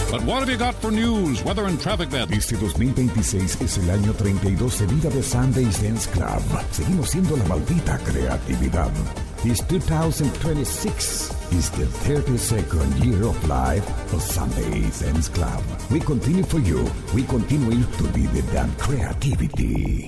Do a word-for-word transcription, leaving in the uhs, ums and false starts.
But what have you got for news, weather and traffic then? Este dos mil veintiséis es el año treinta y dos de vida de Sundays Dance Club. Seguimos siendo la maldita creatividad. This two thousand twenty-six is the thirty-second year of life of Sundays Dance Club. We continue for you. We continue to be the damn creativity.